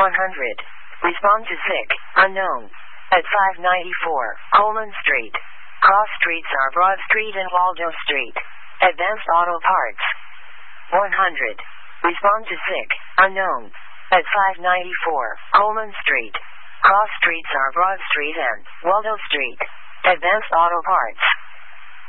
Respond to sick, unknown. At 594, Coleman Street. Cross streets are Broad Street and Waldo Street. Advanced Auto Parts. 100. Respond to sick, unknown. At 594, Coleman Street. Cross streets are Broad Street and Waldo Street. Advanced Auto Parts.